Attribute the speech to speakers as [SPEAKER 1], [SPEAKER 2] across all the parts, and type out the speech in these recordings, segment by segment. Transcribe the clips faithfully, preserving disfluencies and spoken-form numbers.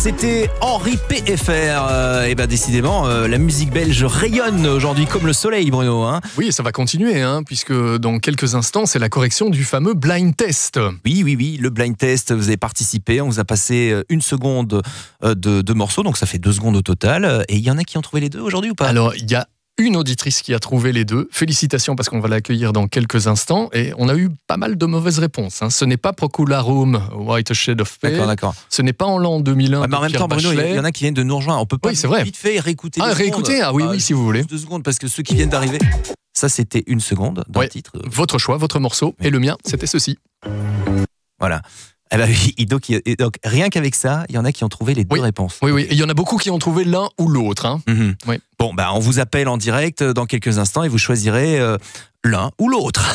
[SPEAKER 1] C'était Henri P F R. Euh, et ben décidément, euh, la musique belge rayonne aujourd'hui comme le soleil, Bruno. Hein.
[SPEAKER 2] Oui, et ça va continuer, hein, puisque dans quelques instants, c'est la correction du fameux blind test.
[SPEAKER 1] Oui, oui, oui, le blind test, vous avez participé, on vous a passé une seconde de, de morceaux, donc ça fait deux secondes au total. Et il y en a qui ont trouvé les deux aujourd'hui ou pas?
[SPEAKER 2] Alors, il y a une auditrice qui a trouvé les deux. Félicitations parce qu'on va l'accueillir dans quelques instants. Et on a eu pas mal de mauvaises réponses. Hein. Ce n'est pas Procularum White Shade of Pale.
[SPEAKER 1] D'accord, d'accord.
[SPEAKER 2] Ce n'est pas en l'an deux mille un.
[SPEAKER 1] Ouais, mais en même temps, Bruno, il y en a qui viennent de nous rejoindre. On peut pas
[SPEAKER 2] oui, c'est vrai.
[SPEAKER 1] vite fait réécouter.
[SPEAKER 2] Ah, réécouter Ah oui, oui, si vous voulez.
[SPEAKER 1] Deux secondes, parce que ceux qui viennent d'arriver, ça c'était une seconde d'un
[SPEAKER 2] ouais.
[SPEAKER 1] titre.
[SPEAKER 2] Votre choix, votre morceau. Oui. Et le mien, c'était ceci.
[SPEAKER 1] Voilà. Eh ben oui, donc, donc rien qu'avec ça, il y en a qui ont trouvé les deux
[SPEAKER 2] oui.
[SPEAKER 1] réponses.
[SPEAKER 2] Oui, oui. Et il y en a beaucoup qui ont trouvé l'un ou l'autre. Hein.
[SPEAKER 1] Mm-hmm.
[SPEAKER 2] Oui.
[SPEAKER 1] Bon, ben on vous appelle en direct dans quelques instants et vous choisirez euh, l'un ou l'autre.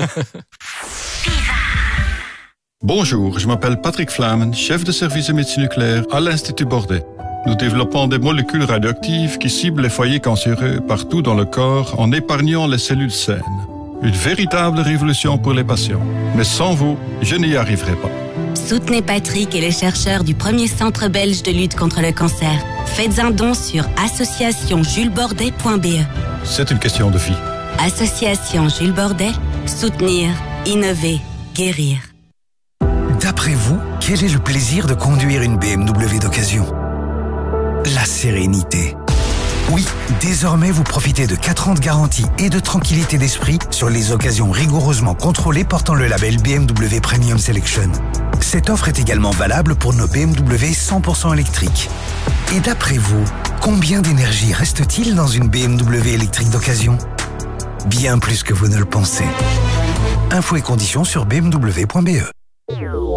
[SPEAKER 3] Bonjour, je m'appelle Patrick Flamen, chef de service de médecine nucléaire à l'Institut Bordet. Nous développons des molécules radioactives qui ciblent les foyers cancéreux partout dans le corps en épargnant les cellules saines. Une véritable révolution pour les patients. Mais sans vous, je n'y arriverai pas.
[SPEAKER 4] Soutenez Patrick et les chercheurs du premier centre belge de lutte contre le cancer. Faites un don sur association jules bordet point b e.
[SPEAKER 3] C'est une question de vie.
[SPEAKER 4] Association Jules Bordet, soutenir, innover, guérir.
[SPEAKER 5] D'après vous, quel est le plaisir de conduire une B M W d'occasion? La sérénité. Oui, désormais vous profitez de quatre ans de garantie et de tranquillité d'esprit sur les occasions rigoureusement contrôlées portant le label B M W Premium Selection. Cette offre est également valable pour nos B M W cent pour cent électriques. Et d'après vous, combien d'énergie reste-t-il dans une B M W électrique d'occasion? Bien plus que vous ne le pensez. Infos et conditions sur b m w point b e.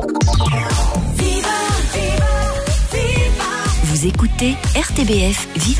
[SPEAKER 4] Vous écoutez R T B F Viva.